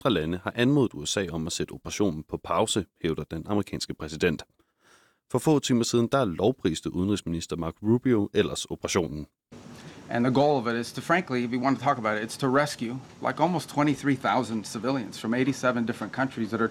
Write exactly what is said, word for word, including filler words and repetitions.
andre lande har anmodet U S A om at sætte operationen på pause, hævder den amerikanske præsident. For få timer siden der lovpriste udenrigsminister Marco Rubio ellers operationen. And the goal of it is to, frankly, if you want to talk about it, it's to rescue like almost twenty-three thousand civilians from eighty-seven different countries that are